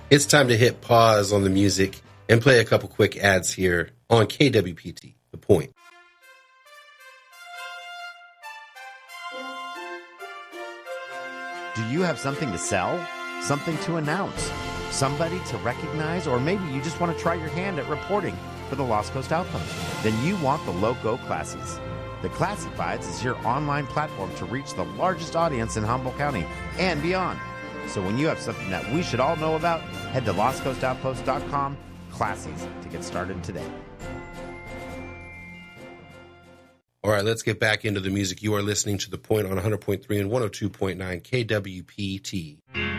It's time to hit pause on the music and play a couple quick ads here on KWPT, The Point. Do you have something to sell? Something to announce? Somebody to recognize? Or maybe you just want to try your hand at reporting for the Lost Coast Outpost? Then you want the Loco Classies. The Classifieds is your online platform to reach the largest audience in Humboldt County and beyond. So when you have something that we should all know about, head to lostcoastoutpost.com, Classies, to get started today. All right, let's get back into the music. You are listening to The Point on 100.3 and 102.9 KWPT.